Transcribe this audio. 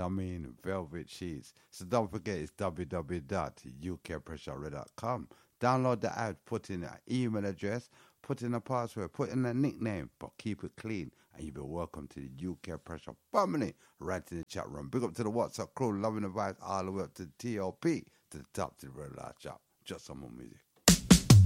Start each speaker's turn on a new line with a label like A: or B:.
A: I mean? Velvet sheets. So don't forget it's www.ukpressureradio.com. Download the app, put in an email address, put in a password, put in a nickname, but keep it clean. And you'll be welcome to the UK Pressure family right in the chat room. Big up to the WhatsApp crew, loving the vibes all the way up to the TLP, to the top, to the very last shop. Just some more music.